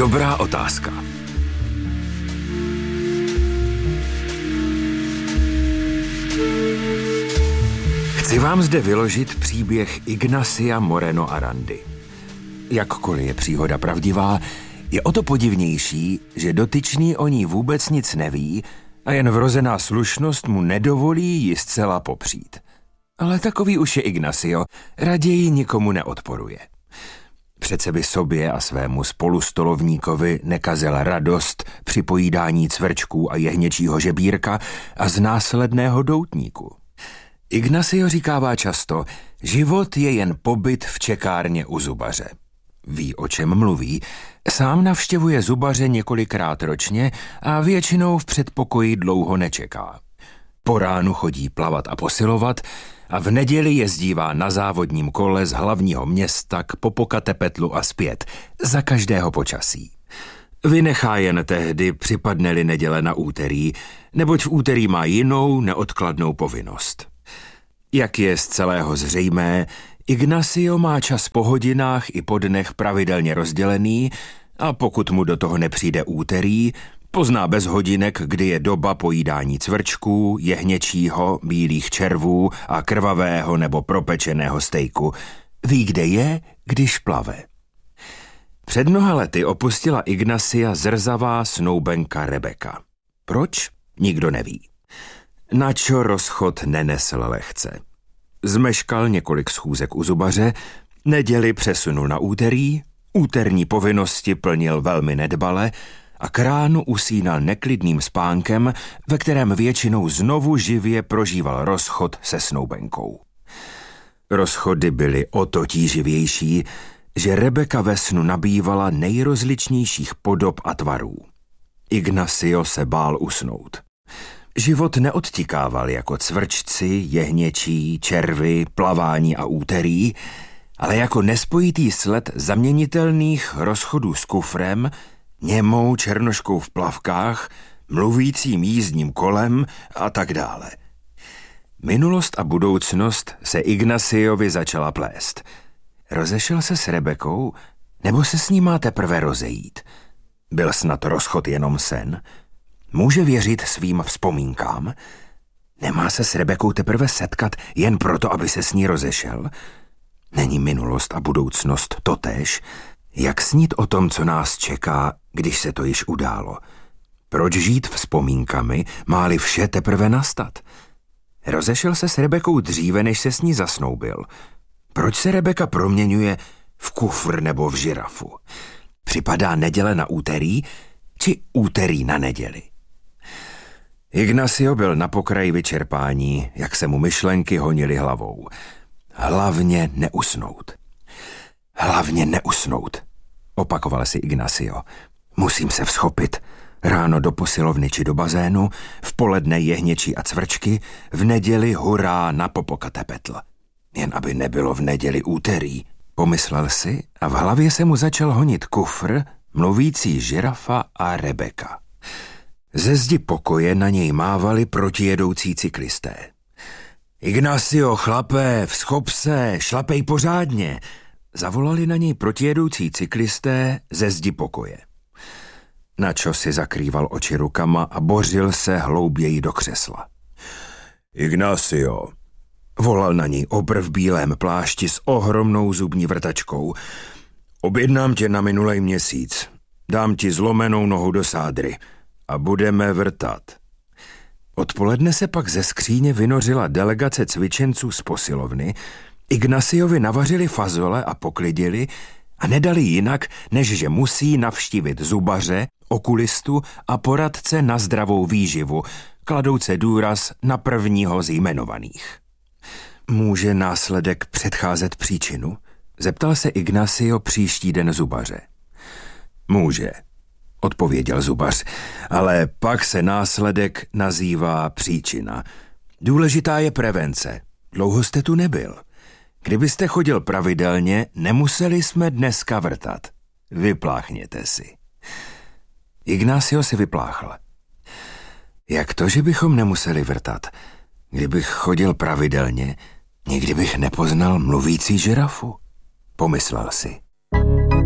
Dobrá otázka. Chci vám zde vyložit příběh Ignacia Moreno Arandy. Jakkoliv je příhoda pravdivá, je o to podivnější, že dotyčný o ní vůbec nic neví a jen vrozená slušnost mu nedovolí ji zcela popřít. Ale takový už je Ignacio, raději nikomu neodporuje. Přece by sobě a svému spolustolovníkovi nekazil radost při pojídání cvrčků a jehněčího žebírka a z následného doutníku. Ignacio říkává často, život je jen pobyt v čekárně u zubaře. Ví, o čem mluví, sám navštěvuje zubaře několikrát ročně a většinou v předpokoji dlouho nečeká. Po ránu chodí plavat a posilovat a v neděli jezdívá na závodním kole z hlavního města k Popocatépetlu a zpět, za každého počasí. Vynechá jen tehdy, připadne-li neděle na úterý, neboť v úterý má jinou neodkladnou povinnost. Jak je z celého zřejmé, Ignacio má čas po hodinách i po dnech pravidelně rozdělený a pokud mu do toho nepřijde úterý, pozná bez hodinek, kdy je doba pojídání cvrčků, jehněčího, bílých červů a krvavého nebo propečeného stejku. Ví, kde je, když plave. Před mnoha lety opustila Ignacia zrzavá snoubenka Rebecca. Proč? Nikdo neví. Načo rozchod nenesl lehce. Zmeškal několik schůzek u zubaře, neděli přesunul na úterý, úterní povinnosti plnil velmi nedbale a k ránu usínal neklidným spánkem, ve kterém většinou znovu živě prožíval rozchod se snoubenkou. Rozchody byly o to tíživější, že Rebecca ve snu nabývala nejrozličnějších podob a tvarů. Ignacio se bál usnout. Život neodtikával jako cvrčci, jehněčí, červy, plavání a úterý, ale jako nespojitý sled zaměnitelných rozchodů s kufrem, němou černoškou v plavkách, mluvícím jízdním kolem a tak dále. Minulost a budoucnost se Ignaciovi začala plést. Rozešel se s Rebekou, nebo se s ní má teprve rozejít? Byl snad rozchod jenom sen? Může věřit svým vzpomínkám? Nemá se s Rebekou teprve setkat jen proto, aby se s ní rozešel? Není minulost a budoucnost totéž? Jak snít o tom, co nás čeká, když se to již událo? Proč žít vzpomínkami, má-li vše teprve nastat? Rozešel se s Rebekou dříve, než se s ní zasnoubil. Proč se Rebecca proměňuje v kufr nebo v žirafu? Připadá neděle na úterý, či úterý na neděli? Ignacio byl na pokraji vyčerpání, jak se mu myšlenky honily hlavou. Hlavně neusnout. Hlavně neusnout, opakoval si Ignacio. Musím se vzchopit. Ráno do posilovny či do bazénu, v poledne jehněčí a cvrčky, v neděli hurá na Popocatépetl. Jen aby nebylo v neděli úterý, pomyslel si a v hlavě se mu začal honit kufr, mluvící žirafa a Rebecca. Ze zdi pokoje na něj mávali protijedoucí cyklisté. Ignacio, chlape, vzchop se, šlapej pořádně, zavolali na něj protijedoucí cyklisté ze zdi pokoje. Načo si zakrýval oči rukama a bořil se hlouběji do křesla. Ignacio, volal na něj obr v bílém plášti s ohromnou zubní vrtačkou. Objednám tě na minulej měsíc, dám ti zlomenou nohu do sádry a budeme vrtat. Odpoledne se pak ze skříně vynořila delegace cvičenců z posilovny, Ignaciovi navařili fazole a poklidili a nedali jinak, než že musí navštívit zubaře, okulistu a poradce na zdravou výživu, kladouce důraz na prvního z jmenovaných. Může následek předcházet příčinu? Zeptal se Ignacio příští den zubaře. Může, odpověděl zubař, ale pak se následek nazývá příčina. Důležitá je prevence. Dlouho jste tu nebyl. Kdybyste chodil pravidelně, nemuseli jsme dneska vrtat. Vypláchněte si. Ignacio si vypláchl. Jak to, že bychom nemuseli vrtat? Kdybych chodil pravidelně, nikdy bych nepoznal mluvící žirafu, pomyslel si.